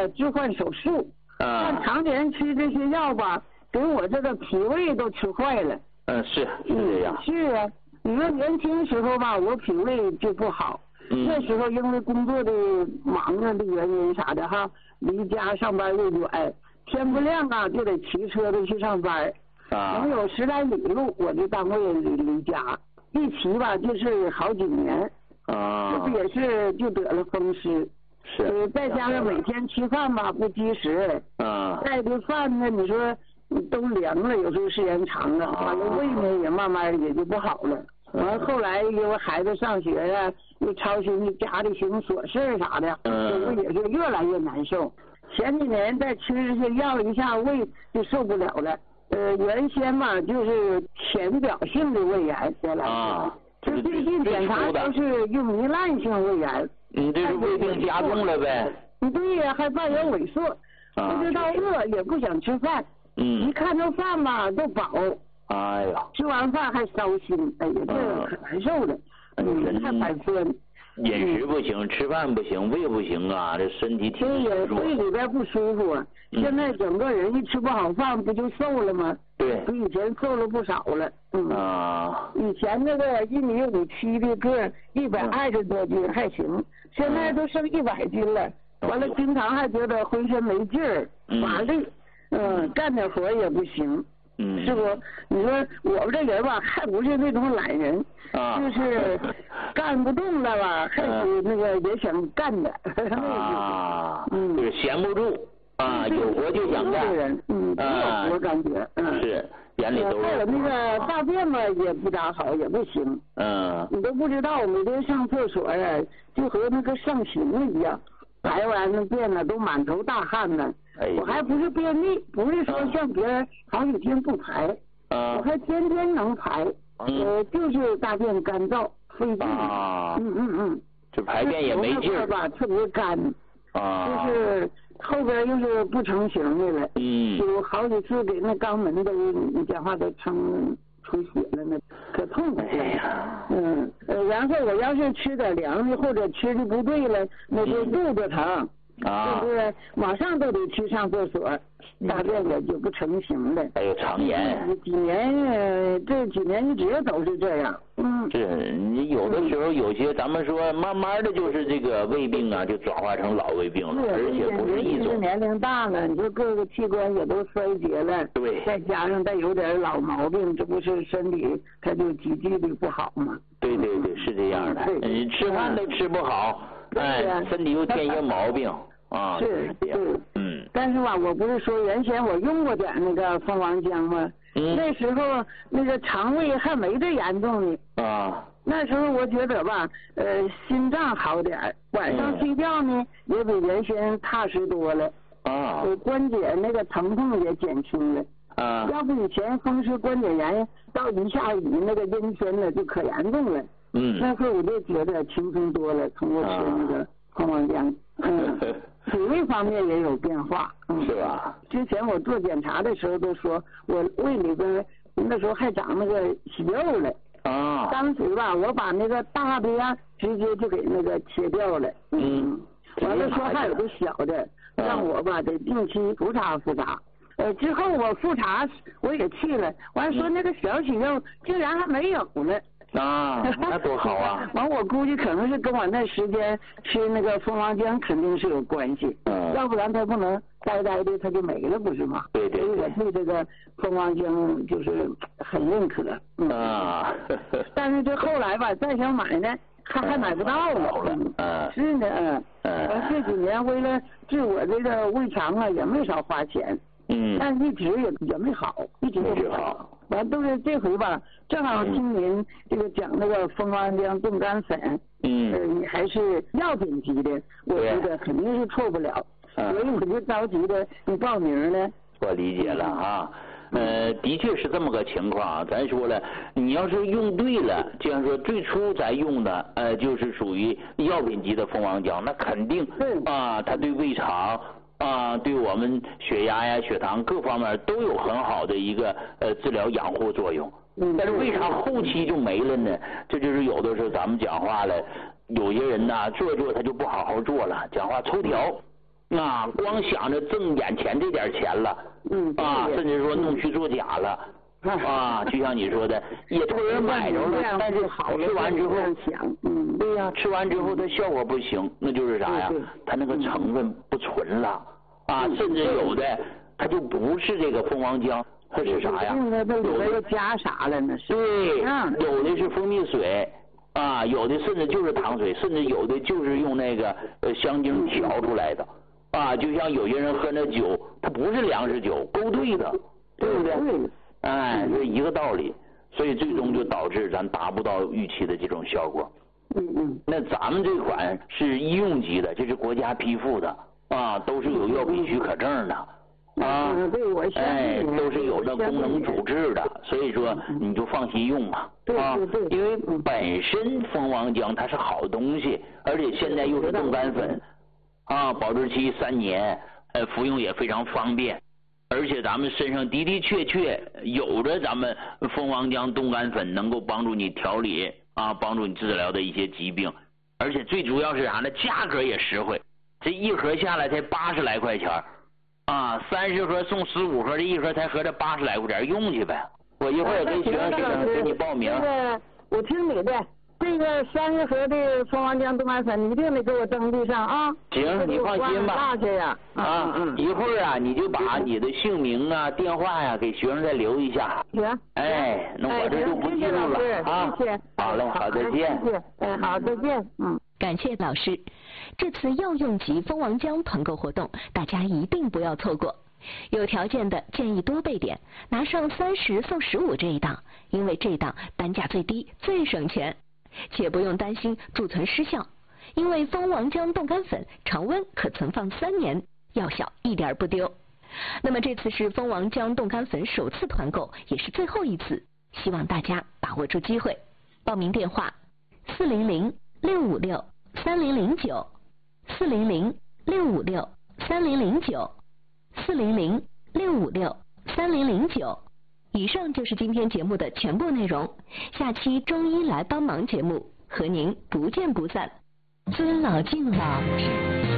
个置换手术。但常年吃这些药吧，给我这个脾胃都吃坏了。 是这样。 是啊，你说年轻时候吧，我脾胃就不好。那时候因为工作的忙啊的原因啥的哈，离家上班又远，天不亮啊就得骑车子去上班。能有10来里路，我这单位离家，一骑吧就是好几年。这不也是就得了风湿。是。再加上每天吃饭吧不及时。带的饭呢，你说都凉了，有时候时间长了，完了胃呢也慢慢也就不好了。完了后来因为孩子上学呀，又操心家里寻琐事啥的，胃也是越来越难受。前几年再吃这些药，一下胃就受不了了。原先嘛就是浅表性的胃炎原来。这最近检查都是用糜烂性胃炎。 你这是胃病加重了呗？ 对呀，还伴有萎缩，不知道饿也不想吃饭。一看着饭吧都饱。 哎呀， 吃完饭还烧心，哎呀，这可难受了。太反酸。 饮食不行，吃饭不行，胃不行啊，这身体挺虚弱。 胃里边不舒服啊。现在整个人一吃不好饭，不就瘦了吗？ 对。 比以前瘦了不少了。以前那个1.57米的个，120多斤还行，现在都剩100斤了。完了，经常还觉得浑身没劲儿，乏力。干点活也不行。是不？你说我们这人吧，还不是那种懒人，就是干不动了吧，还是那个也想干的。 就是闲不住有活就想干。 有活感觉。 是，眼里都是。 还有那个大便嘛，也不咋好，也不行。你都不知道，每天上厕所呀，就和那个上刑了一样，排完了便呢，都满头大汗呢。我还不是便秘，不是说像别人好几天不排，我还天天能排，就是大便干燥费劲。 这排便也没劲儿吧，特别干。就是后边又是不成形的了。有好几次给那肛门都，你讲话都撑出血了，那可痛苦了。然后我要是吃点凉的或者吃的不对了，那就肚子疼。就是马上都得去上厕所，大便也就不成形了。 还有肠炎。 这几年一直都是这样。 你有的时候有些咱们说慢慢的就是这个胃病啊，就转化成老胃病了，而且不是一种。 年龄大了，你说各个器官也都衰竭了。 对。 再加上再有点老毛病，这不是身体它就急剧的不好吗？ 对，是这样的。你吃饭都吃不好。身体又添一个毛病是。但是吧，我不是说原先我用过点那个蜂王浆吗？那时候那个肠胃还没这严重呢。那时候我觉得吧，心脏好点，晚上睡觉呢也比原先踏实多了。关节那个疼痛也减轻了。要不以前风湿关节炎到一下雨那个阴天呢就可严重了。那时候我就觉得轻松多了，通过吃那个蜂王浆。脾胃方面也有变化。 是吧？ 之前我做检查的时候都说我胃里边那时候还长那个息肉了。当时吧，我把那个大的呀直接就给那个切掉了。完了说还有个小的，让我吧得定期复查。之后我复查我也去了，完了说那个小息肉竟然还没有了。 那多好啊！ 完我估计可能是跟我那时间吃那个蜂王浆肯定是有关系。要不然它不能呆呆的它就没了，不是吗？ 对。 所以我对这个蜂王浆就是很认可。但是这后来吧再想买呢还买不到了。是呢。这几年为了治我这个胃肠啊也没少花钱。但一直也没好，一直也没好。完都是这回吧，正好听您这个讲那个蜂王浆冻干粉。你还是药品级的，我觉得肯定是错不了。所以我就着急的你报名呢。 我理解了啊。的确是这么个情况。咱说了，你要是用对了，就像说最初咱用的就是属于药品级的蜂王浆，那肯定它对胃肠对我们血压呀、血糖各方面都有很好的一个治疗养护作用。但是为啥后期就没了呢？这就是有的时候咱们讲话了，有些人呐做他就不好好做了，讲话抽条。 啊，光想着挣眼前这点钱了，甚至说弄虚作假了。就像你说的，也突然买着了，但是吃完之后，对呀，吃完之后它效果不行，那就是啥呀？它那个成分不纯了，甚至有的它就不是这个蜂王浆，它是啥呀？ 有的又加啥了呢？ 对，有的是蜂蜜水，有的甚至就是糖水，甚至有的就是用那个香精调出来的，就像有些人喝那酒，它不是粮食酒，勾兑的，对不对？是一个道理，所以最终就导致咱达不到预期的这种效果。那咱们这款是医用级的，这是国家批复的，都是有药品许可证的，都是有那功能主治的，所以说你就放心用嘛，因为本身蜂王浆它是好东西，而且现在又是冻干粉，保质期3年，服用也非常方便。而且咱们身上的的确确有着咱们蜂王浆冻干粉能够帮助你调理帮助你治疗的一些疾病，而且最主要是啥呢？价格也实惠，这一盒下来才80来块钱，30盒送15盒，这一盒才合着80来块钱，用去呗。我一会儿跟学生给你报名。 我听你的。这个30盒的蜂王浆冻干粉，你一定得给我登记上啊！ 行，你放心吧。一会儿你就把你的姓名电话给学生再留一下。 行。 那我这就不记录了谢谢。 好嘞，好，再见。 谢谢。好，再见。 感谢老师。这次药用级蜂王浆团购活动，大家一定不要错过。有条件的建议多备点，拿上30送15这一档，因为这档单价最低，最省钱。且不用担心贮存失效，因为蜂王浆冻干粉常温可存放3年，药效一点不丢。那么这次是蜂王浆冻干粉首次团购，也是最后一次，希望大家把握住机会。报名电话400-656-3009 400-656-3009 400-656-3009。以上就是今天节目的全部内容，下期中医来帮忙节目和您不见不散。尊老敬老。